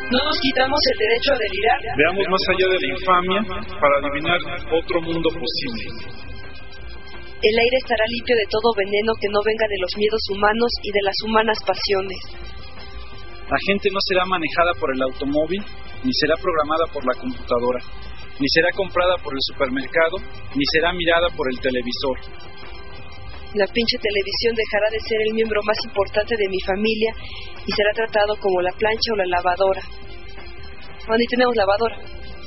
No nos quitamos el derecho a delirar. Veamos más allá de la infamia para adivinar otro mundo posible. El aire estará limpio de todo veneno que no venga de los miedos humanos y de las humanas pasiones. La gente no será manejada por el automóvil, ni será programada por la computadora, ni será comprada por el supermercado, ni será mirada por el televisor. La pinche televisión dejará de ser el miembro más importante de mi familia y será tratado como la plancha o la lavadora. No, ni tenemos lavadora.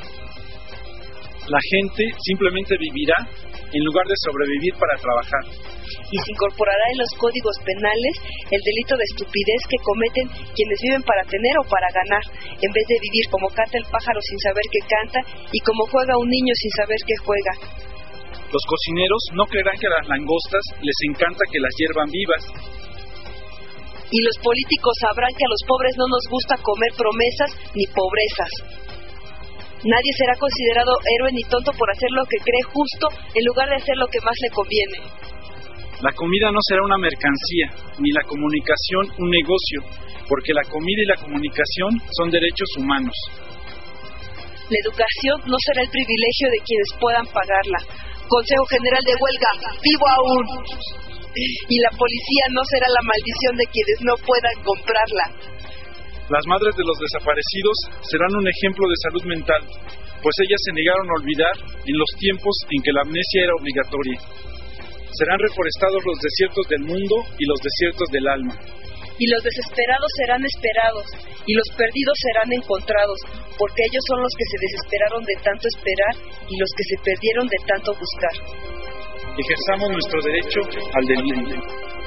La gente simplemente vivirá en lugar de sobrevivir para trabajar. Y se incorporará en los códigos penales el delito de estupidez que cometen quienes viven para tener o para ganar, en vez de vivir como canta el pájaro sin saber que canta y como juega un niño sin saber que juega. Los cocineros no creerán que a las langostas les encanta que las hiervan vivas. Y los políticos sabrán que a los pobres no nos gusta comer promesas ni pobrezas. Nadie será considerado héroe ni tonto por hacer lo que cree justo en lugar de hacer lo que más le conviene. La comida no será una mercancía, ni la comunicación un negocio, porque la comida y la comunicación son derechos humanos. La educación no será el privilegio de quienes puedan pagarla. Consejo General de Huelga, ¡vivo aún! Y la policía no será la maldición de quienes no puedan comprarla. Las madres de los desaparecidos serán un ejemplo de salud mental, pues ellas se negaron a olvidar en los tiempos en que la amnesia era obligatoria. Serán reforestados los desiertos del mundo y los desiertos del alma. Y los desesperados serán esperados, y los perdidos serán encontrados, porque ellos son los que se desesperaron de tanto esperar y los que se perdieron de tanto buscar. Ejerzamos nuestro derecho al delirio.